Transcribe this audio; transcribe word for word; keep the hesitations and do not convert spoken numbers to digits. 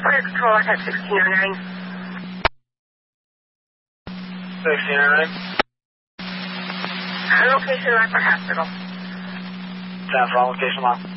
Fire control, I have sixteen oh nine. sixteen oh nine. Uh, location, Radford Hospital. ten for location lock.